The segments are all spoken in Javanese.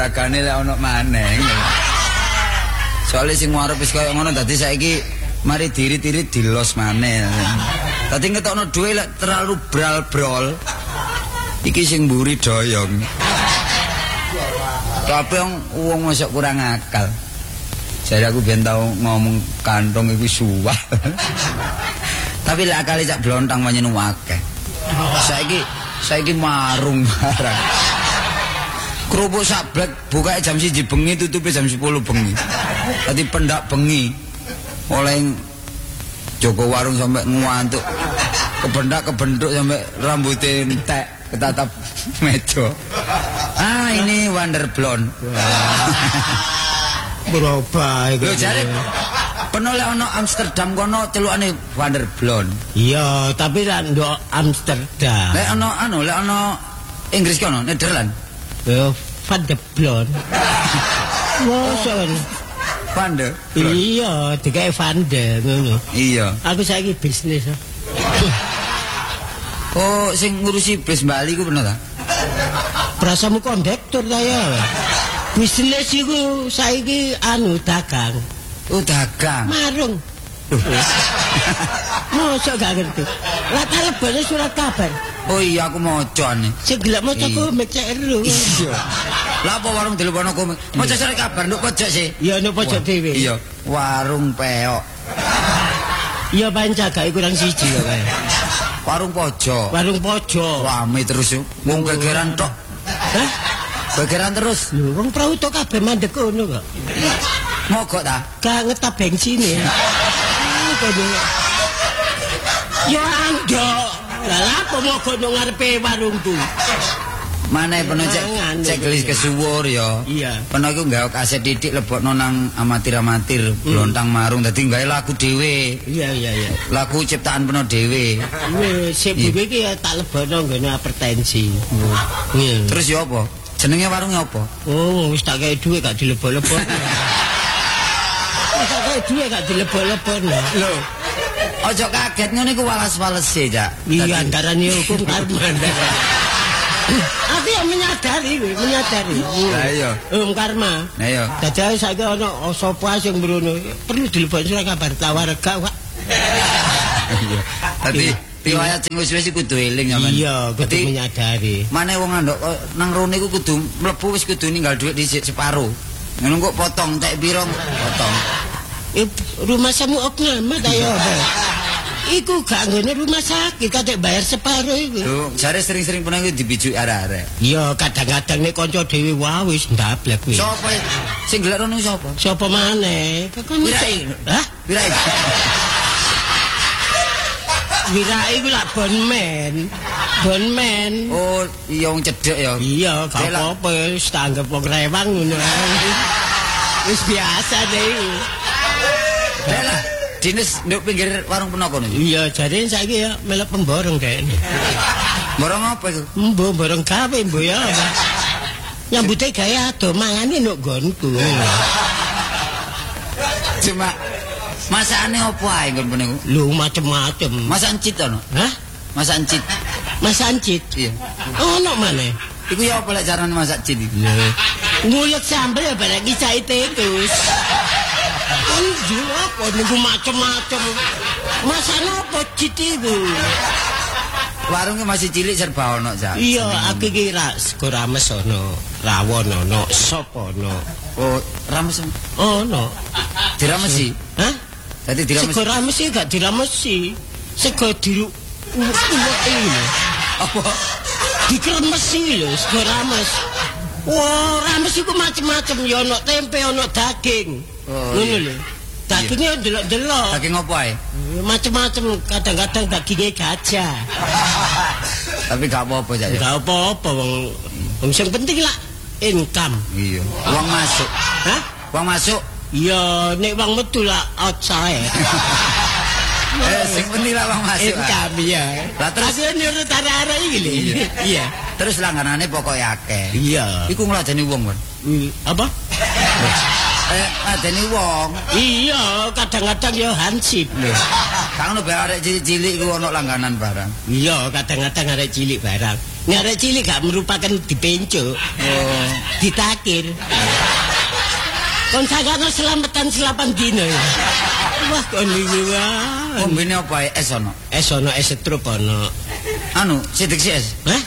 jagane lek ana maneh. Soale sing arep wis kaya ngono dadi saiki mari diri-diri dilos maneh. Dadi ngetokno dhuwit lek terlalu bral-brol. Iki sing mburi doyong. Kabeh wong mosok kurang akal. Jadi aku biyen tau ngomong kantong iku suwah. Tapi lek akale cak blontang panjen akeh. Saiki marung barang. Kerupuk sablek bukae jam 1 bengi tutupe jam 10 bengi. Dadi pendak bengi. Oleh Joko warung sampai ngantuk. Kebendak-kebenduk sampai rambutnya entek ketatap meja. Ini Wonder Blonde. Berubah iku. Lho jare penoleh ana Amsterdam kono celukane Wonder Blonde. Iya, tapi ra ndok Amsterdam. Lek ana Inggris kono, Nederland. Yo Van de Blonde. Woson. Van de. Iya, digawe Van de ngono. Iya. Aku saiki bisnis. Oh, sing ngurusi bis Bali ku bener ta? Prasamu kondektur ta ya. Bisnis iku saiki dagang. Oh, dagang. Marung. Mosok gak ngerti. Lah lebone surat kabar. Oh iya aku mocone. Sing gelek maca komik cek ero. Iya. Lah apa warung dilepono komik? Maca surat kabar nduk pojok sih. Iya nduk pojok dhewe. Iya, warung peok. Iya pancagake kurang siji kok kae. Warung pojok. Warung pojok. Rame terus yo. Wong gegeran tok. Hah? Gegeran terus. Lho wong prauto kabeh mandek kono kok. Mogok ta? Gak ngetap bensin ya. Ya andok. Lah apa mogok nang ngarepe warungku? Maneh peno cek gelis kesuwur ya. Iya. Peno iku nggawe kaset titik lebokno nang amatir-amatir blontang marung dadi nggawe lagu dhewe. Iya. Lagu ciptaan peno dhewe. Wis sip iki ya tak lebokno nggone apertensi. Terus ya apa? Jenenge warunge apa? Oh, wis tak kei dhuwit gak dilebok-lebok. Wis tak kei dhuwit gak dilebok-lebok. Lho. Aja kaget ngene iku walas-walese, Cak. Iya, antarane hukum karma. Aku yang menyadari. Lah iya. Karma. Lah iya. Dadi saiki ana sapa sing mrono perlu dilebokno surat kabar tawarga, Pak. Iya. Dadi riwayat sing wis kudu eling sampean. Iya, kudu menyadari. Maneh wong andok nang rone iku kudu mlebu wis kudu ninggal dhuwit dhisik separo. Ngono kok potong tek piro potong. Rumah samu opname ta ya. Iku gak nggone rumah sakit katek bayar separo iku. Lho, jare sering-sering pernah iku dibijuk arek-arek. Iya, kadang-kadang nek kanca dhewe wis ndablek kuwi. Sopo sing gelek rono sapa? Sapa maneh? Wirai. Hah? Wirai. Wirai iku lak bonmen. Oh, iya wong cedhek ya. Iya, gak apa-apa wis tak anggap wong rewang ngono. Wis biasa deh. Lah, dinis nduk pinggir warung penoko niku. Iya, jare saiki ya melok pemborong kayaknya. Borong apa iku? Borong gawe mbo ya. Nyambute gawe ado mangane nduk nggonku. Cuma masakane opo ae nggon niku? Lho macem-macem. Masak encit ono? Hah? Masak encit. Masak encit? Iya. Ono maneh. Iku ya apa lek carane masak encit iki? Ngulek sambel ya barang iki cai tetus. Anjir apa niku macem-macem. Masane apa cit iku? Warungnya masih cilik serba ono, Cak. Iya, aku iki sego rames ono, rawon ono, sop ono. Oh, rames Ono. diramesi. Hah? Dadi diramesi. Sego rames iki gak diramesi. Sego diru ini. Apa? Dikremesi lho, sego rames. Wah, rames iku macem-macem ya ono tempe, ono daging. Ngono lho. Dagingnya delok-delok. Daging apa ae? Macem-macem, kadang-kadang dagingnya gajah. Tapi gak apa-apa, Cak. Gak apa-apa wong sing penting lah income. Iya. Uang masuk. Hah? Uang masuk. Iya, nek wong metu lah outside. Sing penting lah uang masuk. Income ya. Lah terus nyurut arek-arek iki lho. Iya. Terus langganane pokoke akeh. Iya. Iku ngladeni wong, Kon. Apa? Adeni wong. Iya, kadang-kadang ya hansip. Kang ono arek cilik iku ono langganan barang. Iya, kadang-kadang arek cilik barang. Nek arek cilik gak merupakan dipencuk. Oh, ditakir. Kon sagano selamatan 8 dino. Wah, kon iki wah. kombine apa es ono? Es ono, es setrup ono. Anu, sidik si es. Hah?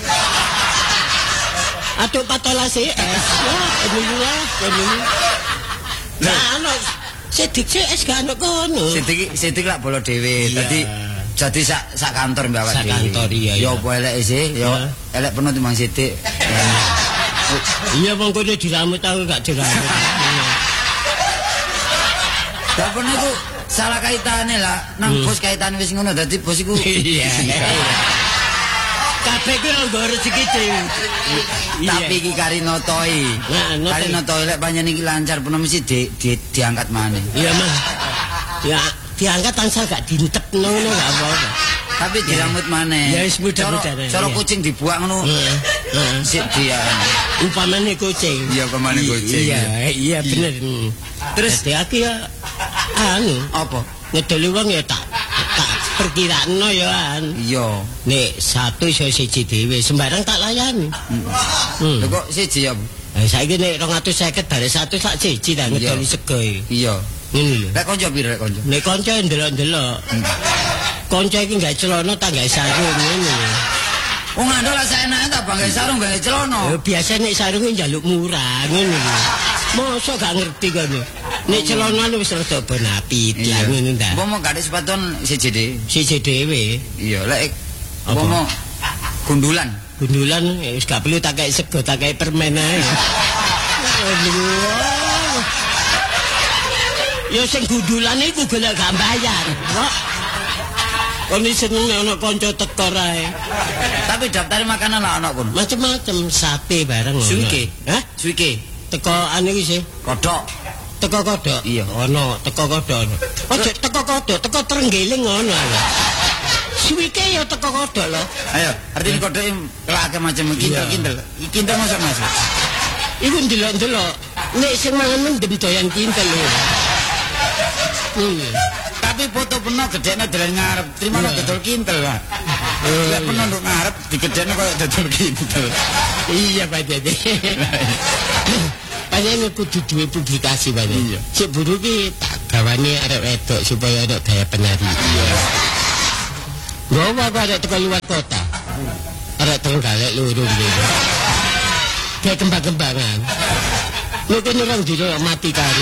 Aduh patolasi es. Wah, kon iki wah, kon iki. Nah, ono sidik si es gak ono kono. Sidik lak bolo dhewe. Jadi sak kantor mbak sak kantor iya. Ya apa elek sih? Ya elek penuh timbang sidik. Iya wong kono diramut aku gak diramut. Lah kono iku salah kaitane lah. Nang bos kaitane wis ngono dadi bos iku. Iya. Kabeh ku nggo rezeki dhewe. Tapi iki karinotoi. Nah, karinotoi lek panjenengan iki lancar penuh mesti diangkat maneh. Iya, Mas. Ya diangkat tansah gak diintep ngono gak apa-apa. Tapi diramut maneh. Ya wis mudah-mudahan. Cara kucing dibuang ngono. Sik dia. Upamane kucing. Iya, upamane kucing. Iya bener. Terus aku ya anu apa? Ngedoli wong ya tak perkiraano ya an. Iya. Nek satu iso siji dhewe sembarang tak layani. Lho kok siji ya? Saiki nek 250 bare satu sak siji ta ngedoli sego iki. Iya. Ngene lho. Lek kanca piro lek kanca? Nek kanca ndelok-ndelok. Kanca iki gak celana tak gak sarung ngene. Wong andol lah saenake ta bangga sarung gawe celana. Biasa nek sarunge njaluk murah ngene lho. Mosok gak ngerti kono. Nek celana wis rada bonapit lah ngono ta. Apa gak ada sepatuan siji dhewe? Siji dhewe. Iya, lek apa gundulan. Gundulan wis gak perlu tak kei sego, tak kei permen ae. Ya sing gundulan iku golek gak bayar. Kok kon seneng ana kanca teko rae. Tapi daftar makanan lah ana kon. Macem-macem sate bareng. Suike. Hah? Suike. Teko anu iki sih. Kodhok. Teko kodhok. Iya, ono teko kodhok. Ojo teko kodhok, teko trenggiling ngono. Suike ya teko kodhok lho. Ayo, artine kodhok kelake macam kintel-kintel. Kintel masak Mas. Iku ndelok-ndelok. Nek sing mangan mendem doyan kintel lho. Tapi foto penuh gedene dalan ngarep. Terima dodol kintel, Pak. Lek penuh nduk ngarep digedene koyo dodol kintel. Iya, Pak Dede. Panjenengan kudu duwe publikasi Pak. Sik buru ki tak gawane arek wedok supaya ana gaya penari. Gowo kok arek teko luar kota. Arek Trenggalek loro ngene. Kayak kembang-kembangan. Lho kene orang dino mati karo.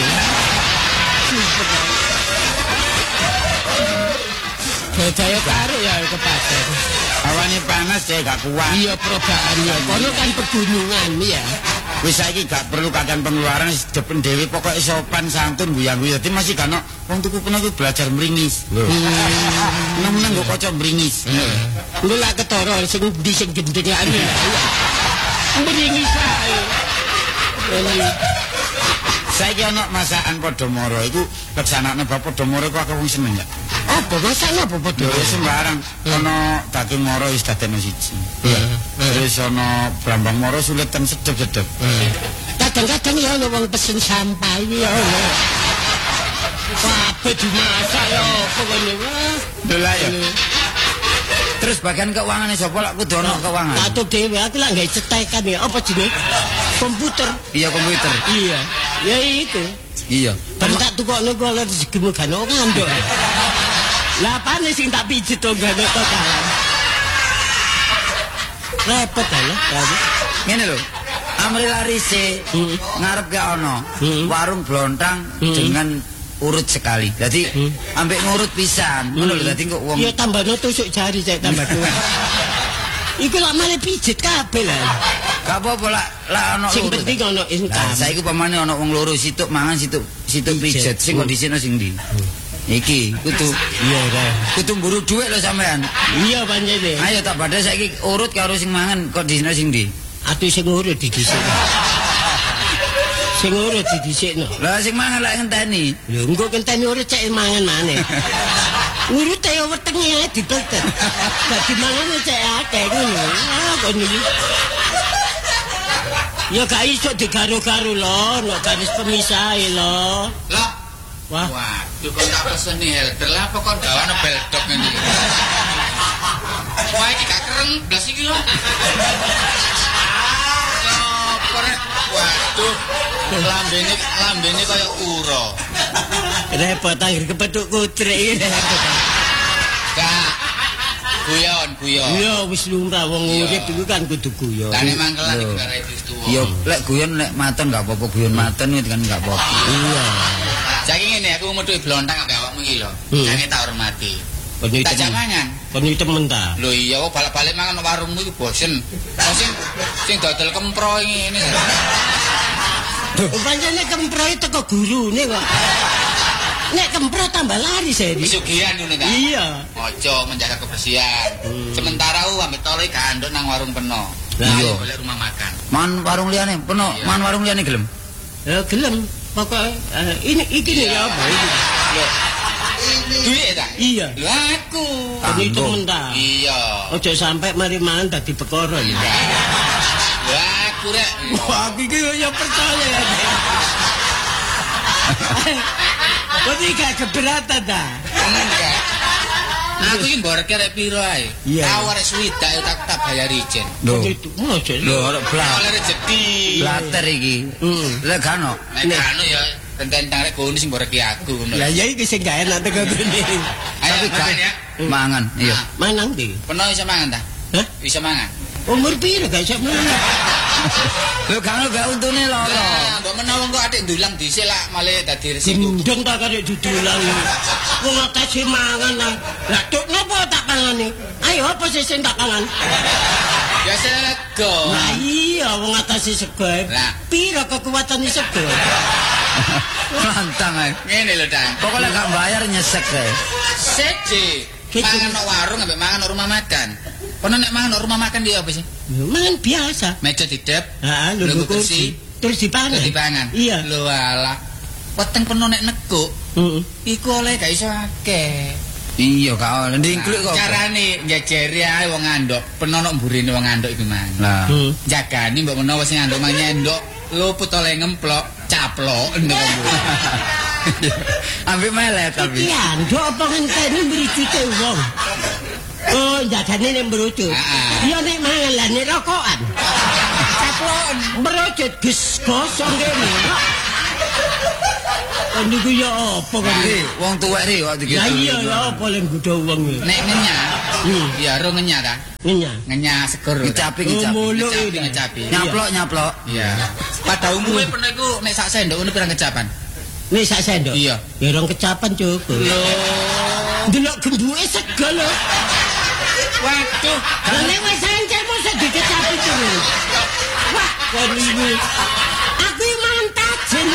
Jaya karo ya kepaten. Awane panas saya gak kuat. Iya perobaan ya. Kono kan pegunungan ya. Wis saiki gak perlu kakan pengeluaran depen dhewe pokoke sopan santun guyang-guyu. Dadi masih kan wong tuku peno ku belajar mringis. Lho. Nang nggo kaca mringis. Lho lak ketara sing ndi sing gendengane. Mringis ae. Saiki ana masakan Podomoro iku leksanane bab Podomoro ku aku wong seneng ya. Apa masakan apa Podomoro? Ya sembarang ana daging moro wis dadekno siji. Terus ana brambang moro suletan sedep-sedep. Kadang-kadang ya ana wong pesen sampah ya. Kabeh dimasak ya apa kene wah. Dola ya. Terus bagian keuangan sapa lak kudu ana keuangan. Aku dhewe aku lak gawe cetekan ya apa jenenge? Komputer. Iya komputer. Iya. Ya itu. Iya. Tak tukokno kok rezekimu gak ono ngandok. Lah apane sing tak pijet to gak ono totalan. Repot lah. Ngene lho. Amri larise ngarep gak ono warung blontang dengan urut sekali. Dadi ambek ngurut pisan. Ngono lho dadi kok wong. Ya tambahno tusuk jari cek tambah dua. Iku lak male pijet kabeh lah. Gak apa-apa lah ono sing penting ono income. Saiki pamane ono wong loro situk mangan situk pijet. Sing kondisine sing ndi? Iki kudu iya ta. Kudu mburu dhuwit lho sampean. Iya pancene. Ayo tak badhe saiki urut karo sing mangan kondisine sing ndi? Atuh sing urut didhisikno. Sing urut didhisikno. Lah sing mangan lak ngenteni. Lho engko ngenteni urut cek mangan maneh. Urut ae wetenge ae ditetet. Dadi mangan cek akeh ngono. Ah kok iki. Ya gak iso digaru-garu lho, nek garis pemisah lho. Lah, Wah, waduh kok tak peseni helder lah apa kon gawane beldok ngene iki. Wah iki gak keren blas iki lho. Waduh, lambene kaya ura. repot akhir kepethuk kutrek iki. Gak. Guyon. Iya wis lumrah wong urip iku kan kudu guyon. Kan emang kelan iki karo wis tuwa. Ya lek guyon nek maten gak apa-apa guyon maten itu kan gak apa-apa. Iya. Saiki ngene aku metu blontang ambek awakmu iki lho. Jange tak hormati. Tak jangan. Kon temen ta. Lho iya kok balik-balik mangan warungmu iki bosen. Sing dodol kempro ngene. Pancene kempro teko gurune kok. Nek kempro tambah lari saya. Pesugihan ngono ta? Iya. Ojo menjaga kebersihan. Sementara ambek tole gandok nang warung peno. Iya. Golek rumah makan. Man warung liyane peno, man warung liyane gelem. Ya gelem. Pokoke iki nek ya apa iki. Lho. Duit ta? Iya. Lho aku. Kon temen ta. Iya. Ojo sampai mari mangan dadi perkara ya. Wah, aku rek. Wah, aku iki ya percaya ya. Kok iki gak keberatan ta? Enggak. Aku iki mboreke rek piro ae. Tau arek swidak tak bayar ijen. Lho. Itu mojo. Lho arek blas. Oleh rezeki. Blater iki. Lek gak ono. Nek anu ya tentang rek kono sing mboreke aku ngono. Lah ya iki sing gak enak teko kene. Tapi gak ya. Mangan, iya. Manang ndi? Peno iso mangan ta? Hah? Bisa mangan. Umur piro gak iso mangan? Lho gak untune loro. Nah, mbok menawa kok atik ndulang dhisik lah malah dadi resiko. Gendong tak karo dudulan. Wong atase mangan lah. Lah tok napa tak pangane? Ayo apa sing tak pangan? Ya sego. Lah iya wong atase sego. Lah. Piro kekuatane sego? Lantang ae. Ngene lho, Dang. Pokoknya gak bayar nyesek ae. Seje. Mangan nang warung ambek mangan nang rumah makan. Kono nek mangan nang rumah makan dia apa sih? Mangan biasa. Meja didep. Heeh, lho kursi. Terus dipangan. Dipangan. Iya. Lho alah. Weteng peno nek nekuk. Heeh. Iku oleh gak iso akeh. Iya gak ono ndingkluk kok. Carane njejeri ae wong andok, peno nok mburine wong andok iku mang. Lah. Jagani mbok menawa sing andok mang nyendok, luput oleh ngemplok, caplok ndek. Ambek melet tapi. Iki andok apa ngenteni mricike wong. Oh, jagane ning mrucut. Iya nek mangan lah nek rokokan. Caplok mrucut ges gosong kene. Niku ya apa kan? Wong tuwek ri kok iki. Ya iya ya apa lek nggodho wong. Nek ngenyah. Ya ro ngenyah ta? Ngenyah seger. Ngecapi. Ngecapi. Nyaplok. Iya. Pada umumnya pernah iku nek sak sendok ngono pirang kecapan? Nek sak sendok? Iya. Ya rong kecapan cukup. Lho. Delok gembuke sego lho. Waduh. Lah nek wis sancen mosok dikecapi terus. Wah, kon iki. Aku mangan tajen.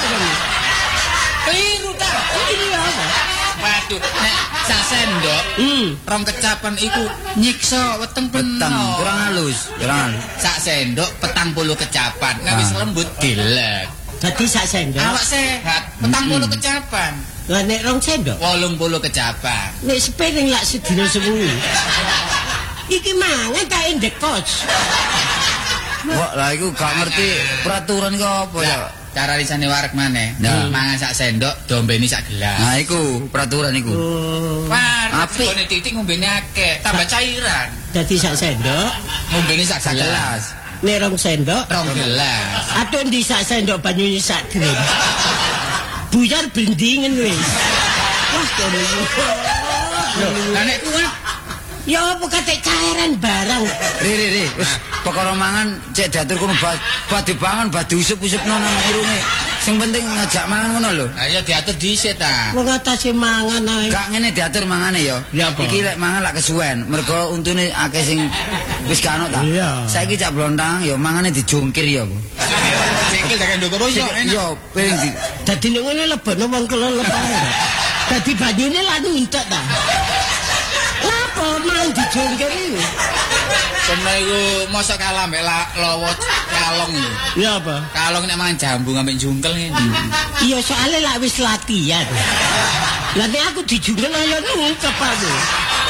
Piru ta? Iya. Waduh, nek sak sendok, rong kecapan iku nyiksa weteng Petang peno. kurang halus. Sak sendok 40 kecapan. Nek wis lembut dilek. Dadi sak sendok. Awak sehat, 40 kecapan. Lah nek rong sendok, 80 kecapan. nek sepiring lak sedina sewengi. Iki mangan tak endekos. Wah, lah iku gak ngerti peraturan iki apa ya. Cara risane wareg maneh. Mangan sak sendok, dombeni sak gelas. Nah, iku peraturan iku. Wah, Apik. ngene titik ngombene akeh, tambah cairan. Dadi sak sendok, Ngombene sak gelas. Gelas. nek rong sendok, Rong gelas. atau ndi sak sendok banyune sak drip. Buyar blendingen wis. Wah, kono iki. Lah nek kuat Ya apa kate cairan barang. Ri. Wis perkara mangan cek diatur kono bad dipangan bad diusup-usupno nang irunge. Sing penting ngajak mangan ngono lho. Lah ya diatur dhisik ta. Wong atase mangan ae. Gak ngene diatur mangane ya. Ya apa? Iki lek mangan lak kesuwen, mergo untune akeh sing wis gak ono ta. Iya. Saiki cak blontang ya mangane dijungkir ya. Sikil dak ndoko yo enak. Yo piring di Dadi nek ngene lebono wong kelelepan. Dadi banyune lan untek ta. Lapa mang dijungkir iki? Kena iku mosok kalah mbek lawa kalong iki. Ya apa? Kalong nek mangan jambu ngambek jungkel ngene. Iya soalnya lak wis latihan. Lah nek aku dijungkel ayo nungkep aku.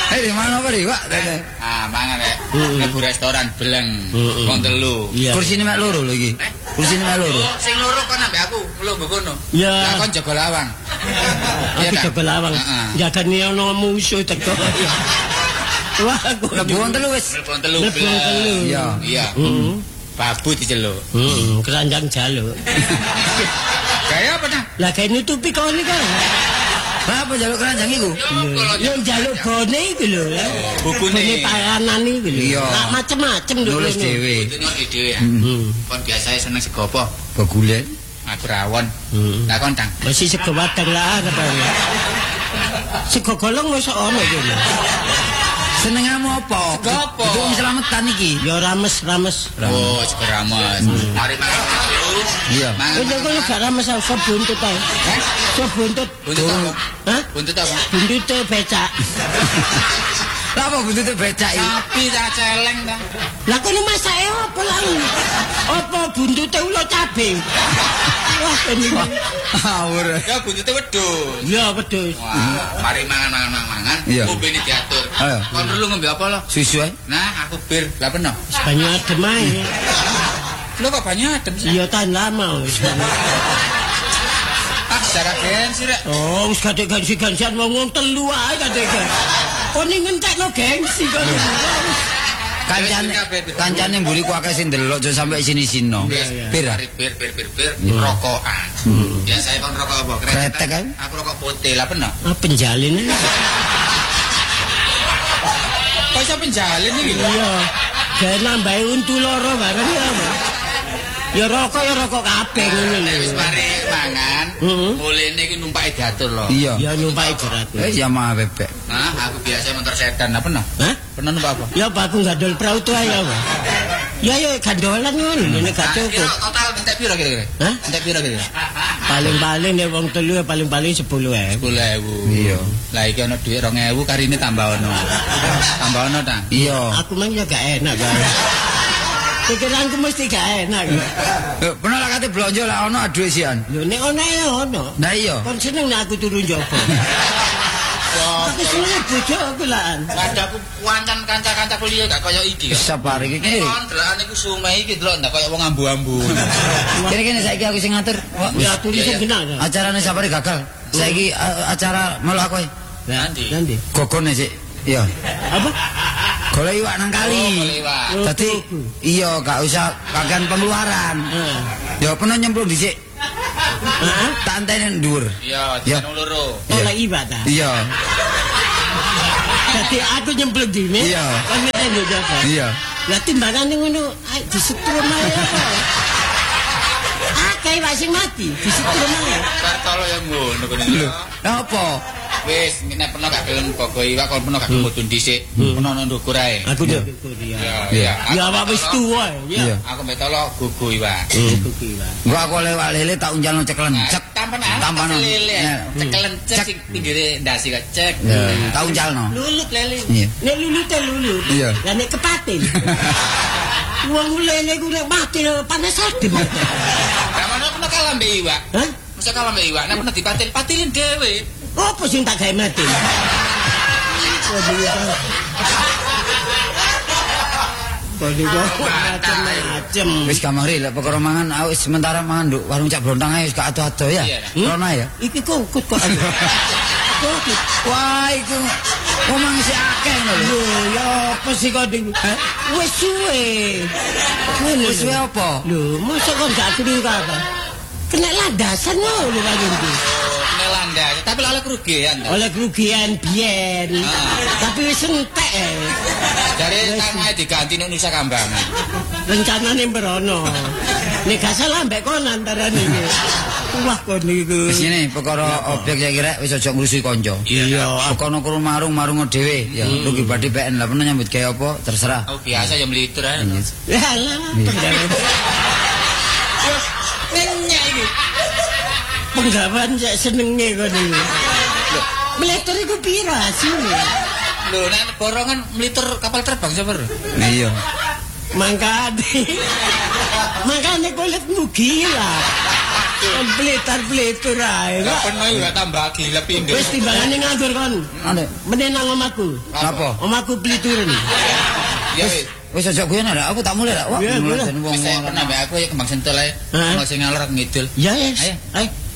Di mana apa Pak? Mangan rek. Mlebu restoran Beleng. Wong telu. Kursine mek loro lho iki. Kursine mek loro. Sing loro kon ambek aku, mlunggu kono. Ya. Lah kon jaga lawang. Aku jaga lawang. Jagane ana musuh teko. Wah, aku Wong telu wis. Wong telu. Iya. Iya. Babu diceluk. Keranjang jaluk. Gaya apa dah? Lah kayak nutupi kau ni kan. Apa jaluk keranjang iku? Yang jaluk gone iku lho. Bukune panganan iku lho. Iya. Macem-macem lho. Nulis dhewe. Bukune dhewe ya. Kon biasane seneng sego apa? Bagulen. Aku rawon. Lah kon tang. Masih sego wadang lah katanya. Sego golong mosok ono iki. Senengamu apa? Sego apa? Itu selamatan iki. Ya rames. Oh, sego rames. Mari makan. Iya. Oh, jangan lu gak rames sop buntut ae. Sop buntut. Buntut apa? Hah? Buntut apa? Buntut becak. Lah apa buntute becak iki? Sapi ta celeng ta. Lah kono masake apa lah? Apa buntute ulo cabe? Wah, ini. Awur. Ya buntute wedhus. Ya, wedhus. Wah, mari mangan. Iya. Ngombene diatur. Ayo. Kon perlu ngombe apa lo? Susu ae. Nah, aku bir. Lah peno. Banyu adem ae. Lo kok banyak adem sih? Iya tahan lama wis. Secara gengsi rek. Oh, wis kadek gengsi-gengsian wong telu ae kadek. Kon ngentekno gengsi kon. Kancane mburiku akeh sing ndelok aja sampe sini-sino. Bir. Bir. Rokokan. Biasanya kon rokok apa? Kretek kan? Aku rokok putih. Lah peno. Penjalin. Kok iso penjalin iki? Iya. Gawe nambahi untu loro bareng ya. Ya rokok kabeh ngono lho. Wis mari mangan, mulene iki numpake diatur lho. Iya. Ya numpake diatur. Ya mah bebek. Nah, aku biasa motor sedan apa no? Hah? Pernah numpak apa? Ya aku gandol perahu tuh ya. Ya gandolan ngono nek gak cukup. Total entek piro kira-kira? Hah? Entek piro kira? Paling-paling ya wong telu paling-paling 10.000. 10.000. Iya. Lah iki ana dhuwit 2.000 karine tambah ono. Tambah ono ta? Iya. Aku mah ya gak enak kan. Pikiranku mesti gak enak. Pernah lah kate blonjo lah ono aduh isian. Lho nek ono ya ono. Nah iya. Kon seneng nek aku turun njaba. Aku seneng bojoku lah. Ada aku wancan kanca-kanca kuliah gak kaya iki. Sabar iki kene. Kon delokane iku sumai iki delok ndak kaya wong ambu-ambu. Kene saiki aku sing ngatur. Ya tulis genah. Acarane sapare gagal. Saiki acara melok kowe. Nanti. Gogone sik. Iya. Apa? Golek iwak nang kali. Dadi iya gak usah kakean pengeluaran. Ya pernah nyemplung dhisik. Heeh. Tak antene dhuwur. Iya, Ya. dino loro. Oleh ibadah. Iya. Jadi aku nyemplung dini. Iya. Kan kita njaba. Iya. Lah timbangane ngono disetrum ae apa. Akeh wae sing mati disetrum ae. Kartolo yang ngono kene. Lho, apa? Wis, nek pernah gak gelem bogo iwak kon pernah gak mudun dhisik. Pernah nang ndukur ae. Aku Iya. Iya. Ya apa wis tuwa ya. Iya. Aku betolo gugu iwak. Gua aku lewat lele tak unjalno cekelan. Cek. Tampan Tampan. lele. Cekelen cek sing pinggire ndasi kok cek. Tak unjalno. Lulut lele. Iya. Nek lulut lulut. Iya. Lah nek kepaten. Wong lele ku nek mati panas adem. Lah mana pernah kalah mbek iwak? Hah? Masa kalah mbek iwak, nek pernah dipatil-patilin dhewe. Apa sing tak gawe mati? Macam-macam. Wis kamari lek perkara mangan wis sementara mangan nduk warung Cak Blontang ae wis gak ado-ado ya. Rono ya. Iki kok Kokut. Wah, iku omong isih akeh ngono lho. Lho, ya apa sih kok ding? Wis suwe. Wis suwe apa? Lho, mosok kok gak krungu apa? Kena landasan lho kaya gitu. Nelandas, tapi oleh kerugian. Oleh kerugian biyen. Tapi wis entek. Dari tangahe diganti nek Nusa Kambangan. Rencanane mberono. Nek gak salah mbek kon antarane iki. Wah kon niku. Wis ngene perkara objek saya kira wis aja ngrusuhi kanca. Iya. Kono kurung marung dhewe ya. Rugi badhe PN lah pernah nyambut gawe apa terserah. Oh biasa ya melitur ae. Yalah, penggawean. Nenyak iki. Penggawean cek senenge kon niku. Melitur iku piro asine? Lho nek borongan melitur kapal terbang sapa? Iya. Mangkane kulit mugi lah. Blitar-blitur ae. Lah penuh ya tambah gila pindho. Wis timbangane nganggur kon. Ane, Menen nang omahku. apa? Omahku Blituren. Ya wis. Wis aja guyon ada, aku tak mulai dak. Wah, Iya, mulai boleh. den wong Wis mbak aku ya kembang sentul ae. Hah? Ono sing ngalor ngidul. Ya yes. Ayo. Ayo.